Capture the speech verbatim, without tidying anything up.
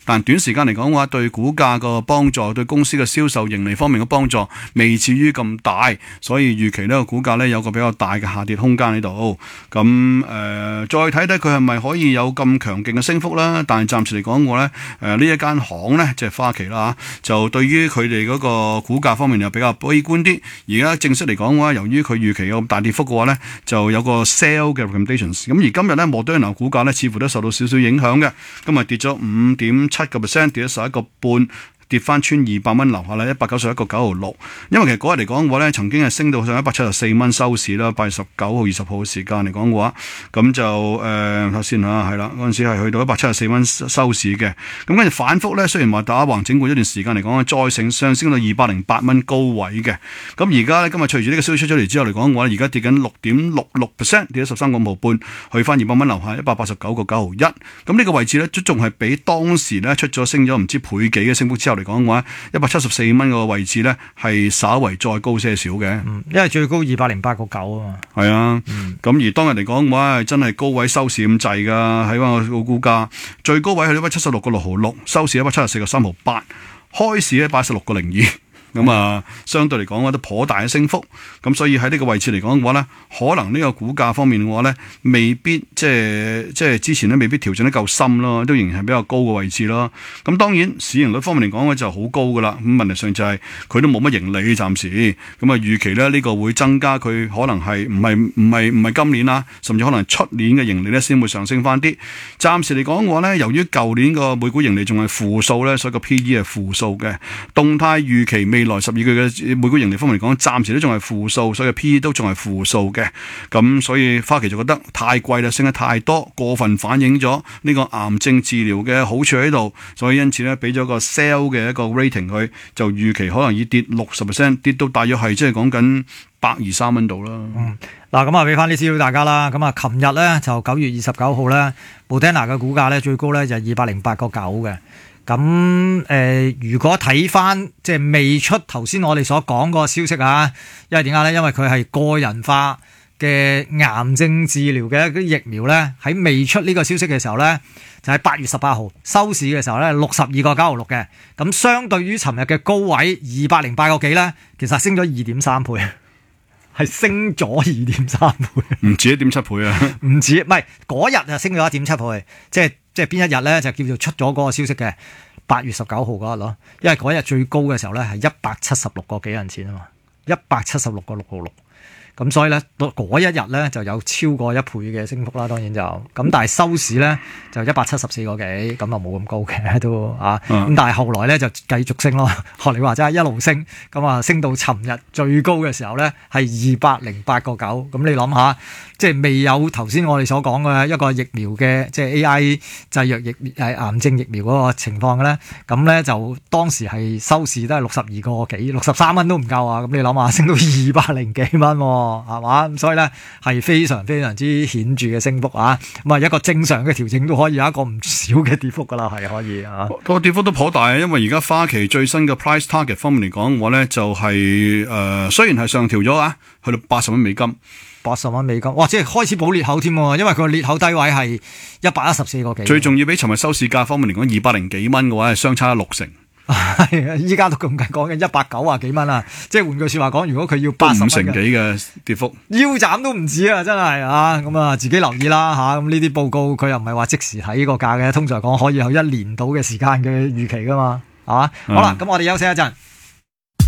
但短時間嚟講嘅話，對股價個幫助，對公司嘅銷售盈利方面嘅幫助，未至於咁大，所以預期呢個股價呢，有個比較大嘅下跌空間喺度。咁誒、呃，再睇睇佢係咪可以有咁強勁嘅升幅啦？但係暫時嚟講嘅話呢，誒呢一間行呢，即係花旗啦嚇，就對於佢哋嗰個股價方面又比較悲觀啲。而家正式嚟講嘅話，由於佢預期有咁大跌幅嘅話呢，就有個 sell 嘅 recommendations。咁而今日呢，摩登牛股價呢，似乎都受到少少影響嘅，今日跌咗五點七個 percent，跌咗十一個半。跌翻穿二百蚊樓下啦，一百九十一個九毫六。因為其實嗰日嚟講嘅話咧，曾經係升到上一百七十四蚊收市啦。八月十九號、二十號嘅時間嚟講嘅話，咁就誒睇下先嚇，係啦，嗰陣時係去到一百七十四蚊收市嘅。咁跟住反覆咧，雖然話打橫整固一段時間嚟講，再升上升到二百零八蚊高位嘅。咁而家咧，今日隨住呢個消息出咗嚟之後嚟講嘅話，而家跌緊六點六六 percent，跌咗十三個毫半，去翻二百蚊樓下一百八十九個九毫一。咁呢個位置咧，都仲係比當時咧出咗升咗唔知倍幾嘅升幅之後嚟講嘅話，一百七十四蚊個位置咧係稍為再高些少嘅， 嗯，因為最高二百零八個九啊嘛。 係啊，咁、嗯、而當日嚟講嘅話，真係高位收市咁滯噶，喺翻個股價最高位去到一百七十六個六毫六，收市一百七十四個三毫八，開市咧八十六個零二。咁啊，相對嚟講嘅話都頗大嘅升幅，咁所以喺呢個位置嚟講嘅話咧，可能呢個股價方面嘅話咧，未必即係即係之前咧未必調整得夠深咯，都仍然係比較高嘅位置咯。咁當然市盈率方面嚟講咧就好高噶啦，咁問題上就係佢都冇乜盈利暫時，咁啊預期咧呢個會增加佢可能係唔係唔係唔係今年啦，甚至可能出年嘅盈利咧先會上升翻啲。暫時嚟講嘅話咧，由於舊年個每股盈利仲係負數咧，所以個 P E 係負數嘅，動態預期未。未來十二個月嘅每股盈利方面嚟講，暫時都仲係負數，所以 P E 都仲係負數嘅。咁所以花旗就覺得太貴啦，升得太多，過分反映咗呢個癌症治療嘅好處喺度，所以因此咧俾咗個 sell 嘅一個 rating 佢，就預期可能要跌六十 percent， 跌到大約係即係講緊百二三蚊度啦。 嗯，嗱咁啊，俾翻啲資料大家啦。咁啊，琴日咧就九月二十九號咧，Moderna嘅股價咧最高咧就二百零八個九嘅。咁誒、呃，如果睇翻即係未出頭先我哋所講個消息啊，因為點解咧？因為佢係個人化嘅癌症治療嘅一啲疫苗咧，喺未出呢個消息嘅時候咧，就喺八月十八號收市嘅時候咧，六十二個九毫六嘅。咁相對於尋日嘅高位二百零八個幾咧，其實升咗二點三倍，係升咗二點三倍， 唔止一點七倍啊！ 唔止，唔係嗰日就升咗一點七倍，即係。即係邊一日咧，就叫做出咗嗰個消息嘅八月十九號嗰日咯，因為嗰日最高嘅時候咧係一百七十六個幾銀錢啊嘛，一百七十六個六毫六，咁所以咧嗰一日咧就有超過一倍嘅升幅啦，當然就咁，但係收市咧就一百七十四個幾，咁啊冇咁高嘅都啊，咁、嗯、但係後來咧就繼續升咯，學你話齋一路升，咁啊升到尋日最高嘅時候咧係二百零八個九，咁你諗下。即係未有頭先我哋所講嘅一個疫苗嘅，即係 A I 製藥疫係癌症疫苗嗰個情況嘅咧，咁咧就當時係收市都係六十二個幾，六十三蚊都唔夠啊！咁你諗下，升到二百零幾蚊，係嘛？咁所以咧係非常非常之顯著嘅升幅啊！咁啊一個正常嘅調整都可以有一個唔少嘅跌幅噶啦，係可以啊。 個跌幅都頗大啊，因為而家花旗最新嘅 price target 方面嚟講，我咧就係、是、誒、呃、雖然係上調咗啊，去到八十蚊美金。 八十蚊美金，哇！即係開始補裂口添喎，因為佢個裂口低位係一百一十四個幾。最重要比尋日收市價方面嚟講，二百零幾蚊嘅話係相差六成。 係啊，依家都咁緊講緊一百九啊幾蚊啊！即係換句説話講，如果佢要八十蚊嘅，五成幾嘅跌幅，腰斬都唔止啊！真係啊，咁啊自己留意啦嚇。咁呢啲報告佢又唔係話即時睇個價嘅，通常講可以有一年到嘅時間嘅預期噶嘛，係嘛？嗯、好啦，咁我哋休息一陣。